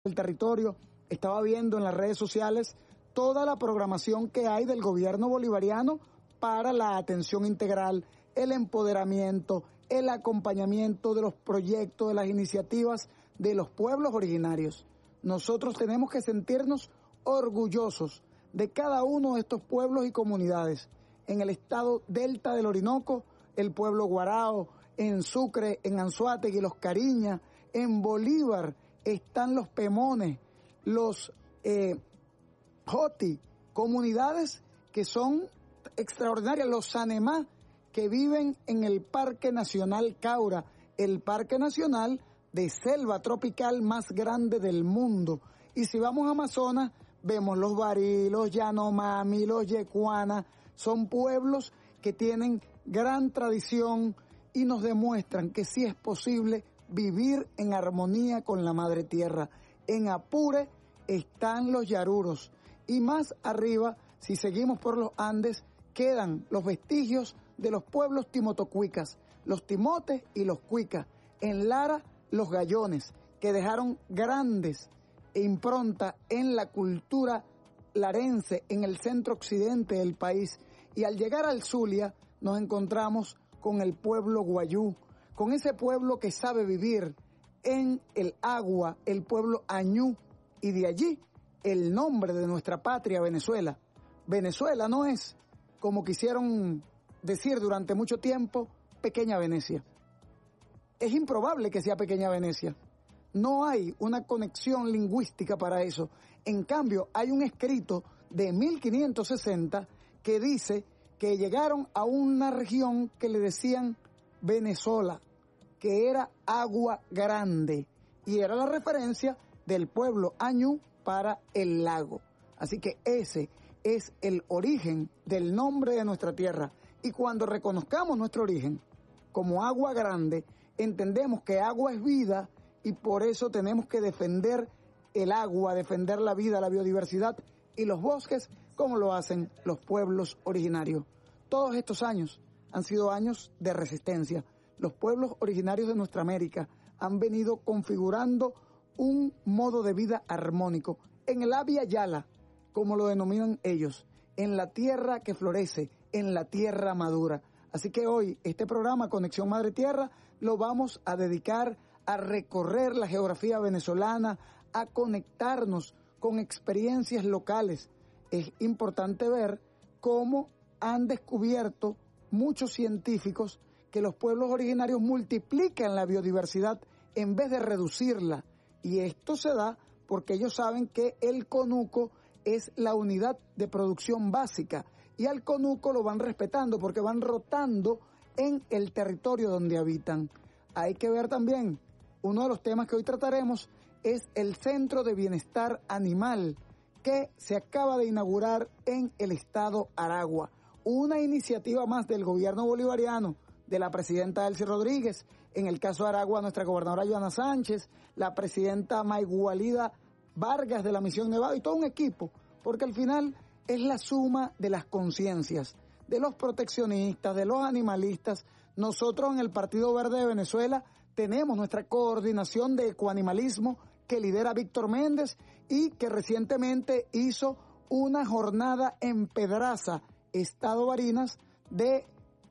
del territorio, estaba viendo en las redes sociales toda la programación que hay del gobierno bolivariano para la atención integral, el empoderamiento, el acompañamiento de los proyectos, de las iniciativas de los pueblos originarios. Nosotros tenemos que sentirnos orgullosos de cada uno de estos pueblos y comunidades. En el estado Delta del Orinoco, el pueblo Guarao, en Sucre, en Anzoátegui, los Cariñas, en Bolívar están los Pemones, los Joti, comunidades que son extraordinarias, los Sanemá, que viven en el Parque Nacional Caura, el Parque Nacional de selva tropical más grande del mundo. Y si vamos a Amazonas, vemos los Barí, los Yanomami, los Yecuana, son pueblos que tienen gran tradición y nos demuestran que sí es posible vivir en armonía con la madre tierra. En Apure están los Yaruros y más arriba, si seguimos por los Andes, quedan los vestigios de los pueblos timotocuicas, los timotes y los cuicas. En Lara, los gallones, que dejaron grandes impronta en la cultura larense, en el centro occidente del país. Y al llegar al Zulia, nos encontramos con el pueblo guayú, con ese pueblo que sabe vivir en el agua, el pueblo añú, y de allí el nombre de nuestra patria, Venezuela. Venezuela no es, como quisieron decir durante mucho tiempo, Pequeña Venecia. Es improbable que sea Pequeña Venecia. No hay una conexión lingüística para eso. En cambio, hay un escrito de 1560 que dice que llegaron a una región que le decían Venezuela, que era agua grande, y era la referencia del pueblo añú para el lago. Así que ese es el origen del nombre de nuestra tierra. Y cuando reconozcamos nuestro origen como agua grande, entendemos que agua es vida y por eso tenemos que defender el agua, defender la vida, la biodiversidad y los bosques como lo hacen los pueblos originarios. Todos estos años han sido años de resistencia. Los pueblos originarios de nuestra América han venido configurando un modo de vida armónico en el Abya Yala, como lo denominan ellos, en la tierra que florece, en la tierra madura. Así que hoy este programa Conexión Madre Tierra lo vamos a dedicar a recorrer la geografía venezolana, a conectarnos con experiencias locales. Es importante ver cómo han descubierto muchos científicos que los pueblos originarios multiplican la biodiversidad en vez de reducirla. Y esto se da porque ellos saben que el conuco es la unidad de producción básica y al conuco lo van respetando porque van rotando en el territorio donde habitan. Hay que ver también, uno de los temas que hoy trataremos es el Centro de Bienestar Animal que se acaba de inaugurar en el estado Aragua. Una iniciativa más del gobierno bolivariano, de la presidenta Elsie Rodríguez, en el caso de Aragua nuestra gobernadora Joana Sánchez, la presidenta Maigualida Vargas de la Misión Nevado y todo un equipo, porque al final es la suma de las conciencias, de los proteccionistas, de los animalistas. Nosotros en el Partido Verde de Venezuela tenemos nuestra coordinación de ecoanimalismo que lidera Víctor Méndez y que recientemente hizo una jornada en Pedraza, Estado Barinas, de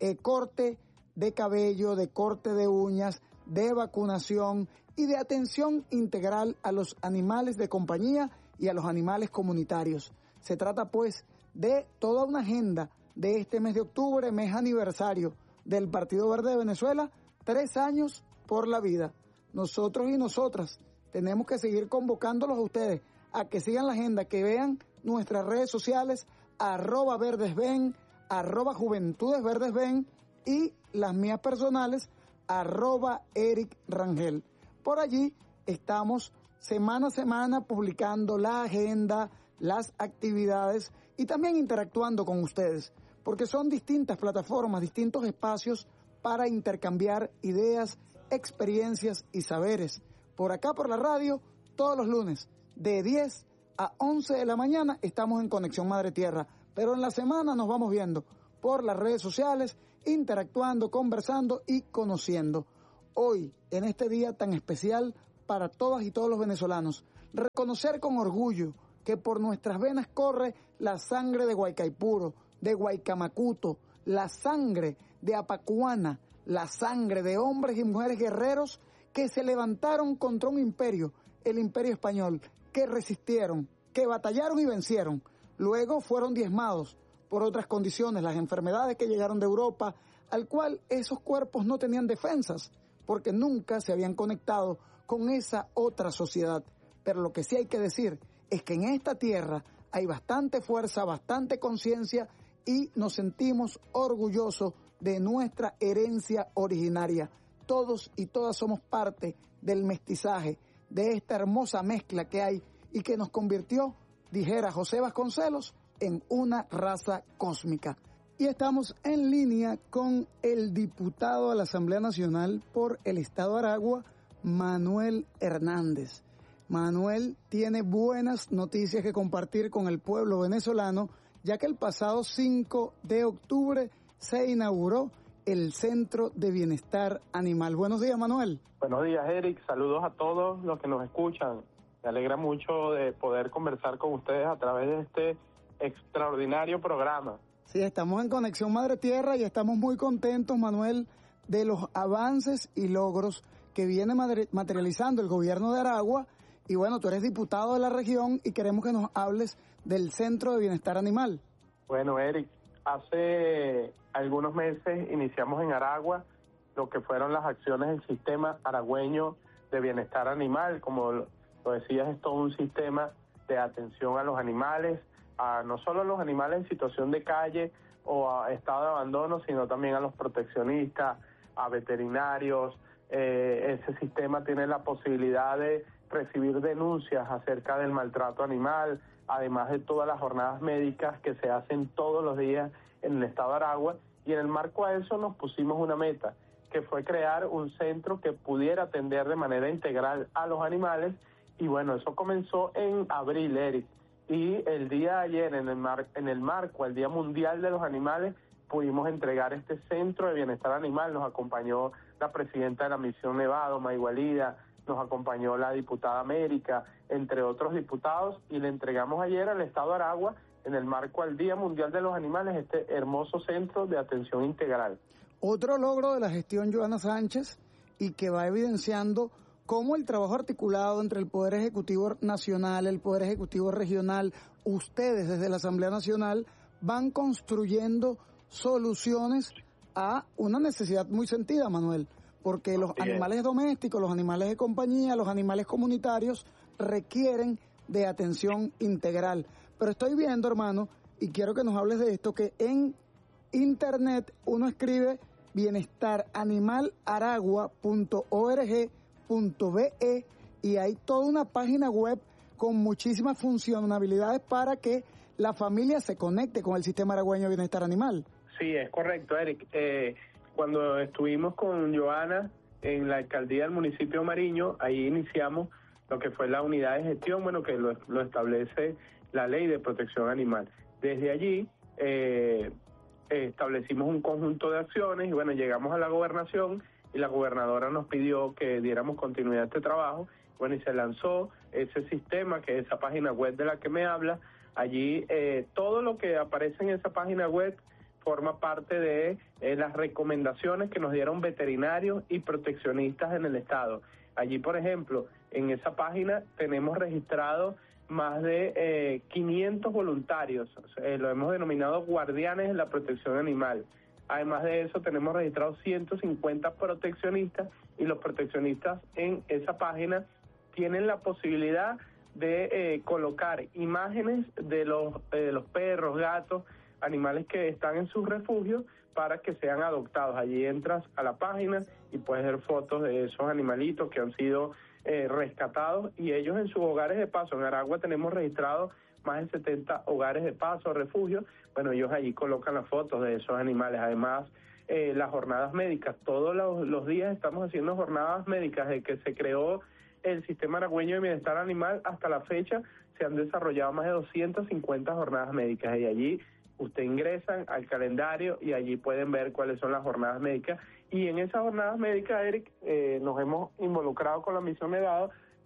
corte de cabello, de corte de uñas, de vacunación y de atención integral a los animales de compañía y a los animales comunitarios. Se trata pues de toda una agenda de este mes de octubre, mes aniversario del Partido Verde de Venezuela, 3 años por la vida. Nosotros y nosotras tenemos que seguir convocándolos a ustedes a que sigan la agenda, que vean nuestras redes sociales, @verdesven, @juventudesverdesven y las mías personales, @Eric Rangel. Por allí estamos semana a semana publicando la agenda, las actividades y también interactuando con ustedes, porque son distintas plataformas, distintos espacios para intercambiar ideas, experiencias y saberes. Por acá por la radio, todos los lunes, de 10 a 11 de la mañana, estamos en Conexión Madre Tierra, pero en la semana nos vamos viendo por las redes sociales, interactuando, conversando y conociendo. Hoy, en este día tan especial para todas y todos los venezolanos, reconocer con orgullo que por nuestras venas corre la sangre de Guaycaipuro, de Guaycamacuto, la sangre de Apacuana, la sangre de hombres y mujeres guerreros que se levantaron contra un imperio, el imperio español, que resistieron, que batallaron y vencieron. Luego fueron diezmados por otras condiciones, las enfermedades que llegaron de Europa, al cual esos cuerpos no tenían defensas, porque nunca se habían conectado con esa otra sociedad. Pero lo que sí hay que decir es que en esta tierra hay bastante fuerza, bastante conciencia y nos sentimos orgullosos de nuestra herencia originaria. Todos y todas somos parte del mestizaje, de esta hermosa mezcla que hay y que nos convirtió, dijera José Vasconcelos, en una raza cósmica. Y estamos en línea con el diputado a la Asamblea Nacional por el Estado Aragua, Manuel Hernández. Manuel tiene buenas noticias que compartir con el pueblo venezolano, ya que el pasado 5 de octubre se inauguró el Centro de Bienestar Animal. Buenos días, Manuel. Buenos días, Eric. Saludos a todos los que nos escuchan. Me alegra mucho de poder conversar con ustedes a través de este extraordinario programa. Sí, estamos en Conexión Madre Tierra y estamos muy contentos, Manuel, de los avances y logros que viene materializando el gobierno de Aragua. Y bueno, tú eres diputado de la región y queremos que nos hables del Centro de Bienestar Animal. Bueno, Eric, hace algunos meses iniciamos en Aragua lo que fueron las acciones del Sistema Aragüeño de Bienestar Animal. Como lo decías, es todo un sistema de atención a los animales, no solo a los animales en situación de calle o a estado de abandono, sino también a los proteccionistas, a veterinarios. Ese sistema tiene la posibilidad de recibir denuncias acerca del maltrato animal, además de todas las jornadas médicas que se hacen todos los días en el estado de Aragua, y en el marco a eso nos pusimos una meta, que fue crear un centro que pudiera atender de manera integral a los animales, y bueno, eso comenzó en abril, Eric, y el día de ayer, en el marco, el Día Mundial de los Animales, pudimos entregar este Centro de Bienestar Animal. Nos acompañó la presidenta de la Misión Nevado, Maygualida, nos acompañó la diputada América, entre otros diputados, y le entregamos ayer al Estado de Aragua, en el marco al Día Mundial de los Animales, este hermoso centro de atención integral. Otro logro de la gestión Joana Sánchez y que va evidenciando cómo el trabajo articulado entre el Poder Ejecutivo Nacional, el Poder Ejecutivo Regional, ustedes desde la Asamblea Nacional van construyendo soluciones a una necesidad muy sentida, Manuel, porque los animales domésticos, los animales de compañía, los animales comunitarios requieren de atención integral. Pero estoy viendo, hermano, y quiero que nos hables de esto, que en internet uno escribe bienestaranimalaragua.org.be y hay toda una página web con muchísimas funcionalidades para que la familia se conecte con el Sistema Aragüeño de Bienestar Animal. Sí, es correcto, Eric. Cuando estuvimos con Joana en la alcaldía del municipio de Mariño, ahí iniciamos lo que fue la unidad de gestión, bueno, que lo establece la ley de protección animal. Desde allí establecimos un conjunto de acciones y bueno, llegamos a la gobernación y la gobernadora nos pidió que diéramos continuidad a este trabajo. Bueno, y se lanzó ese sistema, que es esa página web de la que me habla. Allí todo lo que aparece en esa página web forma parte de las recomendaciones que nos dieron veterinarios y proteccionistas en el estado. Allí, por ejemplo, en esa página tenemos registrado más de 500 voluntarios, lo hemos denominado guardianes de la protección animal. Además de eso, tenemos registrados 150 proteccionistas, y los proteccionistas en esa página tienen la posibilidad de colocar imágenes de los perros, gatos, animales que están en sus refugios para que sean adoptados. Allí entras a la página y puedes ver fotos de esos animalitos que han sido rescatados, y ellos en sus hogares de paso. En Aragua tenemos registrados más de 70 hogares de paso, refugios. Bueno, ellos allí colocan las fotos de esos animales. Además, las jornadas médicas. Todos los días estamos haciendo jornadas médicas. Desde que se creó el Sistema Aragüeño de Bienestar Animal hasta la fecha, se han desarrollado más de 250 jornadas médicas, y allí usted ingresan al calendario y allí pueden ver cuáles son las jornadas médicas. Y en esas jornadas médicas, Eric, nos hemos involucrado con la Misión Nevado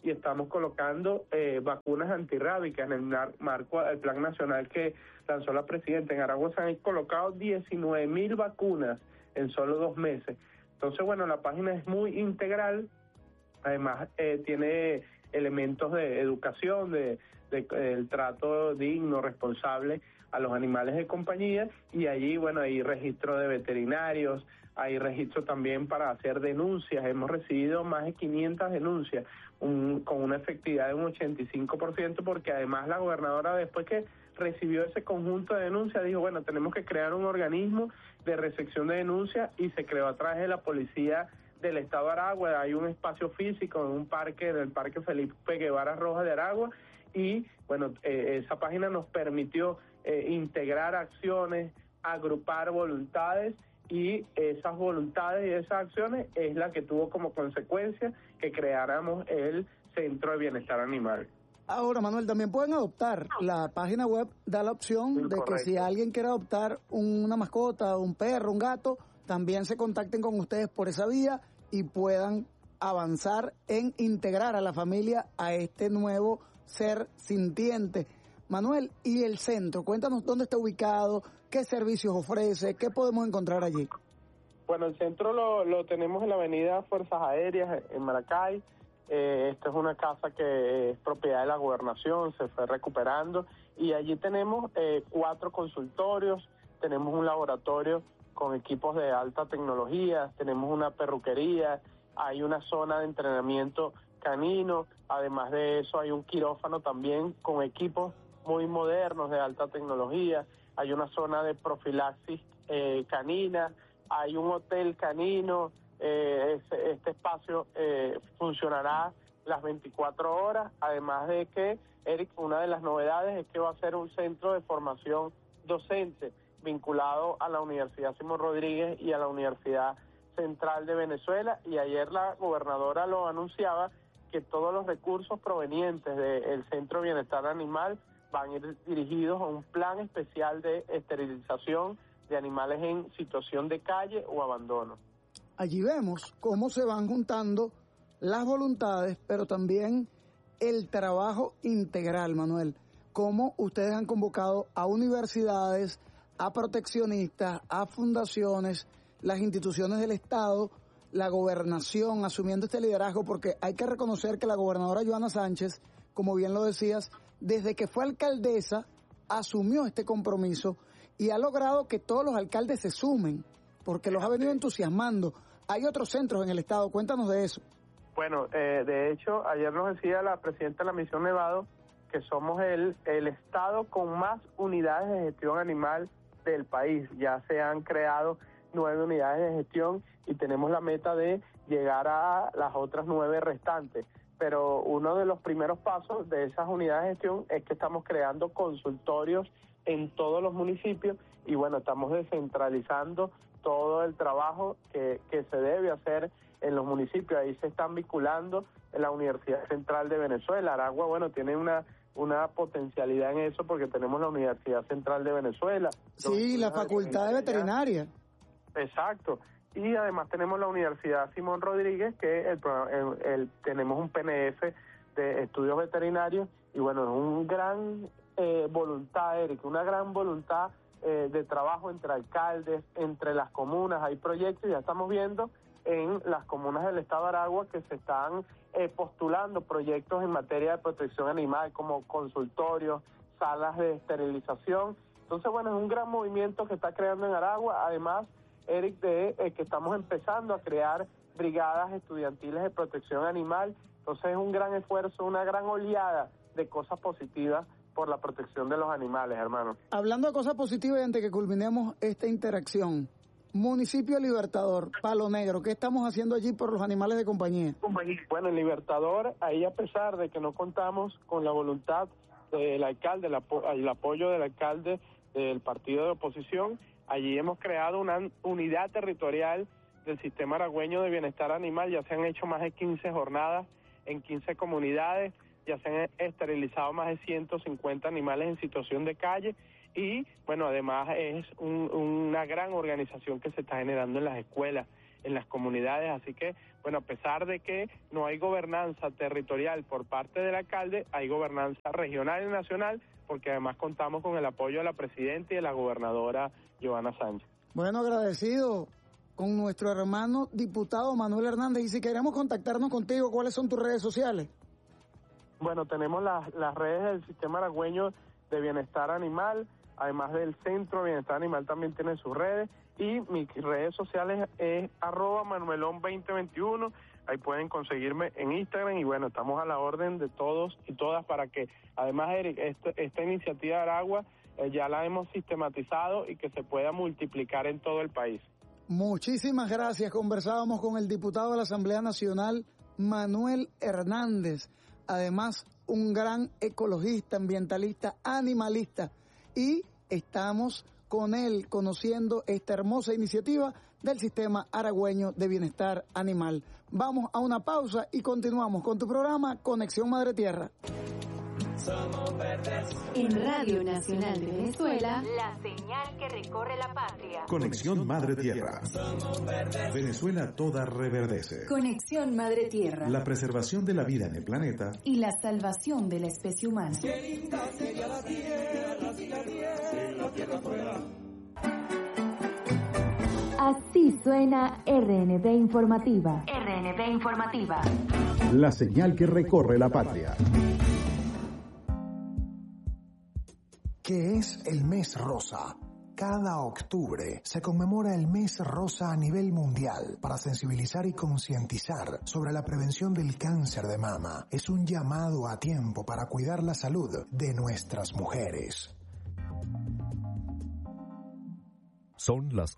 y estamos colocando vacunas antirrábicas en el marco del plan nacional que lanzó la presidenta. En Aragua se han colocado 19,000 vacunas en solo 2 meses. Entonces, bueno, la página es muy integral, además tiene elementos de educación, del trato digno, responsable a los animales de compañía, y allí, bueno, hay registro de veterinarios, hay registro también para hacer denuncias. Hemos recibido más de 500 denuncias, con una efectividad de un 85%, porque además la gobernadora, después que recibió ese conjunto de denuncias, dijo, bueno, tenemos que crear un organismo de recepción de denuncias, y se creó a través de la policía del estado de Aragua. Hay un espacio físico en un parque, en el Parque Felipe Guevara Rojas de Aragua, y bueno, esa página nos permitió integrar acciones, agrupar voluntades, y esas voluntades y esas acciones es la que tuvo como consecuencia que creáramos el Centro de Bienestar Animal. Ahora, Manuel, también pueden adoptar. La página web da la opción de que si alguien quiere adoptar una mascota, un perro, un gato, también se contacten con ustedes por esa vía y puedan avanzar en integrar a la familia a este nuevo ser sintiente. Manuel, ¿y el centro? Cuéntanos dónde está ubicado, qué servicios ofrece, qué podemos encontrar allí. Bueno, el centro lo tenemos en la avenida Fuerzas Aéreas, en Maracay. Esta es una casa que es propiedad de la gobernación, se fue recuperando, y allí tenemos 4 consultorios, tenemos un laboratorio con equipos de alta tecnología, tenemos una perruquería, hay una zona de entrenamiento canino, además de eso hay un quirófano también con equipos muy modernos de alta tecnología, hay una zona de profilaxis canina, hay un hotel canino. Este espacio funcionará las 24 horas, además de que, Eric, una de las novedades es que va a ser un centro de formación docente vinculado a la Universidad Simón Rodríguez y a la Universidad Central de Venezuela, y ayer la gobernadora lo anunciaba, que todos los recursos provenientes del Centro de Bienestar Animal van a ir dirigidos a un plan especial de esterilización de animales en situación de calle o abandono. Allí vemos cómo se van juntando las voluntades, pero también el trabajo integral, Manuel. Cómo ustedes han convocado a universidades, a proteccionistas, a fundaciones, las instituciones del Estado, la gobernación asumiendo este liderazgo, porque hay que reconocer que la gobernadora Johanna Sánchez, como bien lo decías, desde que fue alcaldesa, asumió este compromiso y ha logrado que todos los alcaldes se sumen, porque los ha venido entusiasmando. Hay otros centros en el Estado, cuéntanos de eso. Bueno, de hecho, ayer nos decía la presidenta de la Misión Nevado que somos el Estado con más unidades de gestión animal del país. Ya se han creado 9 unidades de gestión y tenemos la meta de llegar a las otras 9 restantes. Pero uno de los primeros pasos de esas unidades de gestión es que estamos creando consultorios en todos los municipios, y bueno, estamos descentralizando todo el trabajo que se debe hacer en los municipios. Ahí se están vinculando en la Universidad Central de Venezuela. Aragua, bueno, tiene una potencialidad en eso porque tenemos la Universidad Central de Venezuela. Sí, la Facultad de Veterinaria. Exacto. Y además tenemos la Universidad Simón Rodríguez, que tenemos un PNF de estudios veterinarios, y bueno, es un gran voluntad, Eric, una gran voluntad de trabajo entre alcaldes, entre las comunas. Hay proyectos, ya estamos viendo en las comunas del estado de Aragua que se están postulando proyectos en materia de protección animal, como consultorios, salas de esterilización. Entonces, bueno, es un gran movimiento que está creando en Aragua, además, Eric, de que estamos empezando a crear brigadas estudiantiles de protección animal. Entonces es un gran esfuerzo, una gran oleada de cosas positivas por la protección de los animales, hermano. Hablando de cosas positivas, y antes que culminemos esta interacción, Municipio Libertador, Palo Negro, ¿qué estamos haciendo allí por los animales de compañía? Bueno, en Libertador, ahí a pesar de que no contamos con la voluntad del alcalde, el apoyo del alcalde del partido de oposición, allí hemos creado una unidad territorial del Sistema Aragüeño de Bienestar Animal. Ya se han hecho más de 15 jornadas en 15 comunidades, ya se han esterilizado más de 150 animales en situación de calle, y bueno, además es una gran organización que se está generando en las escuelas. en las comunidades. Así que, bueno, a pesar de que no hay gobernanza territorial por parte del alcalde, hay gobernanza regional y nacional, porque además contamos con el apoyo de la presidenta y de la gobernadora Giovanna Sánchez. Bueno, agradecido con nuestro hermano diputado Manuel Hernández. Y si queremos contactarnos contigo, ¿cuáles son tus redes sociales? Bueno, tenemos las redes del Sistema Aragüeño de Bienestar Animal, además del Centro de Bienestar Animal también tiene sus redes, y mis redes sociales es @manuelon2021, ahí pueden conseguirme en Instagram, y bueno, estamos a la orden de todos y todas para que, además, Eric, esta iniciativa de Aragua ya la hemos sistematizado y que se pueda multiplicar en todo el país. Muchísimas gracias. Conversábamos con el diputado de la Asamblea Nacional, Manuel Hernández, además un gran ecologista, ambientalista, animalista, y estamos con él conociendo esta hermosa iniciativa del Sistema Aragüeño de Bienestar Animal. Vamos a una pausa y continuamos con tu programa Conexión Madre Tierra. Somos verdes. En Radio Nacional de Venezuela, la señal que recorre la patria. Conexión Madre Tierra. Somos verdes. Venezuela toda reverdece. Conexión Madre Tierra. La preservación de la vida en el planeta y la salvación de la especie humana. Qué linda sería la tierra si la tierra fuera. Así suena RNB Informativa. RNB Informativa. La señal que recorre la patria. ¿Qué es el mes rosa? Cada octubre se conmemora el mes rosa a nivel mundial para sensibilizar y concientizar sobre la prevención del cáncer de mama. Es un llamado a tiempo para cuidar la salud de nuestras mujeres. Son las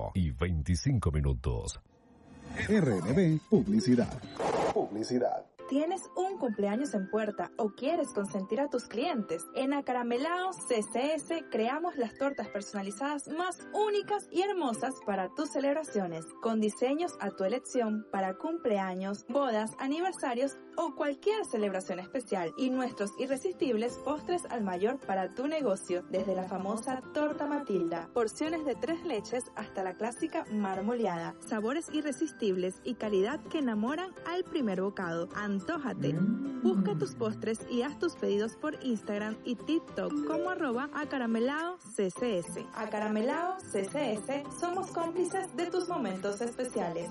8:25. RNB Publicidad. Publicidad. ¿Tienes un cumpleaños en puerta o quieres consentir a tus clientes? En Acaramelao CCS creamos las tortas personalizadas más únicas y hermosas para tus celebraciones, con diseños a tu elección para cumpleaños, bodas, aniversarios o cualquier celebración especial, y nuestros irresistibles postres al mayor para tu negocio, desde la famosa torta Matilda, porciones de 3 leches hasta la clásica marmoleada, sabores irresistibles y calidad que enamoran al primer bocado. Antójate. Busca tus postres y haz tus pedidos por Instagram y TikTok como @acaramelao.ccs. Acaramelao CCS, somos cómplices de tus momentos especiales.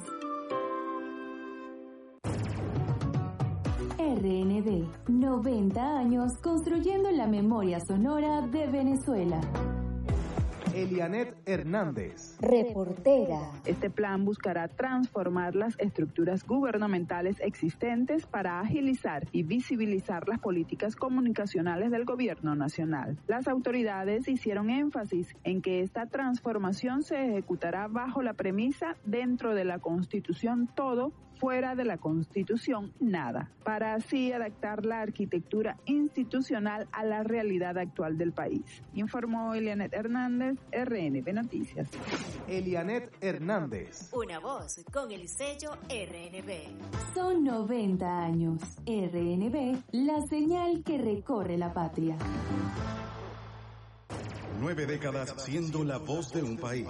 RNB, 90 años construyendo la memoria sonora de Venezuela. Elianet Hernández, reportera. Este plan buscará transformar las estructuras gubernamentales existentes para agilizar y visibilizar las políticas comunicacionales del gobierno nacional. Las autoridades hicieron énfasis en que esta transformación se ejecutará bajo la premisa: dentro de la Constitución todo, fuera de la Constitución nada, para así adaptar la arquitectura institucional a la realidad actual del país. Informó Elianet Hernández, RNB Noticias. Elianet Hernández. Una voz con el sello RNB. Son 90 años. RNB, la señal que recorre la patria. 9 décadas siendo la voz de un país.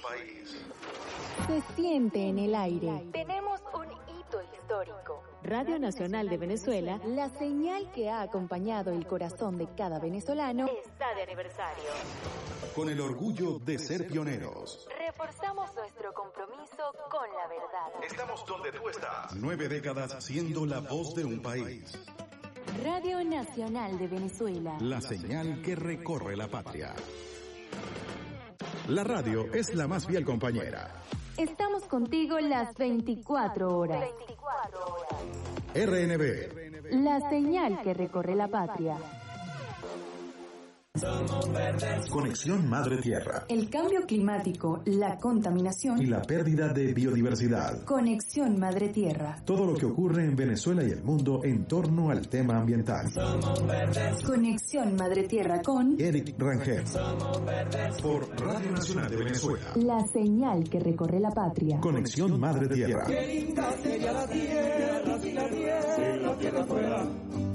Se siente en el aire. Tenemos un hito histórico. Radio Nacional de Venezuela, la señal que ha acompañado el corazón de cada venezolano, está de aniversario. Con el orgullo de ser pioneros. Reforzamos nuestro compromiso con la verdad. Estamos donde tú estás. 9 décadas siendo la voz de un país. Radio Nacional de Venezuela, la señal que recorre la patria. La radio es la más fiel compañera. Estamos contigo las 24 horas. RNB, la señal que recorre la patria. Conexión Madre Tierra. El cambio climático, la contaminación y la pérdida de biodiversidad. Conexión Madre Tierra. Todo lo que ocurre en Venezuela y el mundo en torno al tema ambiental. Conexión Madre Tierra con Eric Rangel. Por Radio Nacional de Venezuela. La señal que recorre la patria. Conexión Madre Tierra. Qué linda sería la tierra si la tierra fuera.